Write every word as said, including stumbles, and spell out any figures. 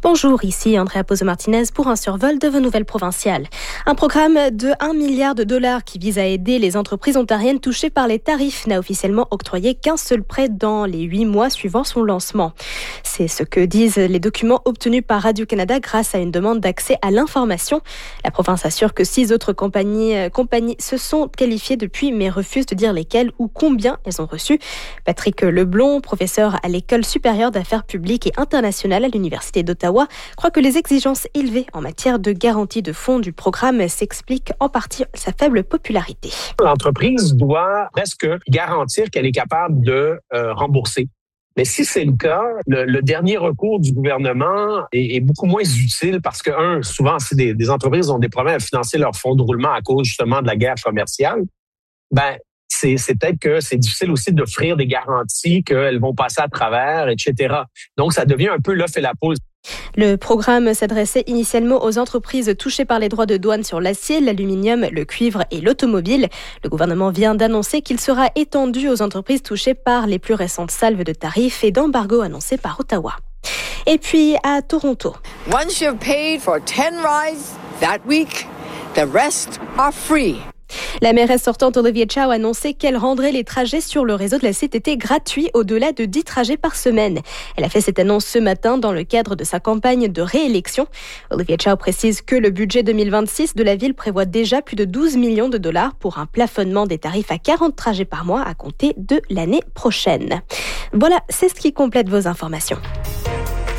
Bonjour, ici Andrea Pozo-Martinez pour un survol de vos nouvelles provinciales. Un programme de un milliard de dollars qui vise à aider les entreprises ontariennes touchées par les tarifs n'a officiellement octroyé qu'un seul prêt dans les huit mois suivant son lancement. C'est ce que disent les documents obtenus par Radio-Canada grâce à une demande d'accès à l'information. La province assure que six autres compagnies, euh, compagnies se sont qualifiées depuis mais refusent de dire lesquelles ou combien elles ont reçu. Patrick Leblond, professeur à l'École supérieure d'affaires publiques et internationales à l'Université d'Ottawa, croit que les exigences élevées en matière de garantie de fonds du programme s'expliquent en partie sa faible popularité. L'entreprise doit presque garantir qu'elle est capable de euh, rembourser. Mais si c'est le cas, le, le dernier recours du gouvernement est, est beaucoup moins utile parce que, un, souvent, c'est des, des entreprises ont des problèmes à financer leurs fonds de roulement à cause justement de la guerre commerciale. Ben, c'est, c'est peut-être que c'est difficile aussi d'offrir des garanties qu'elles vont passer à travers, et cetera. Donc, ça devient un peu l'œuf et la poule. Le programme s'adressait initialement aux entreprises touchées par les droits de douane sur l'acier, l'aluminium, le cuivre et l'automobile. Le gouvernement vient d'annoncer qu'il sera étendu aux entreprises touchées par les plus récentes salves de tarifs et d'embargo annoncés par Ottawa. Et puis à Toronto. Once you've paid for ten rides that week, the rest are free. La mairesse sortante Olivia Chow a annoncé qu'elle rendrait les trajets sur le réseau de la C T T gratuits au-delà de dix trajets par semaine. Elle a fait cette annonce ce matin dans le cadre de sa campagne de réélection. Olivia Chow précise que le budget deux mille vingt-six de la ville prévoit déjà plus de douze millions de dollars pour un plafonnement des tarifs à quarante trajets par mois à compter de l'année prochaine. Voilà, c'est ce qui complète vos informations.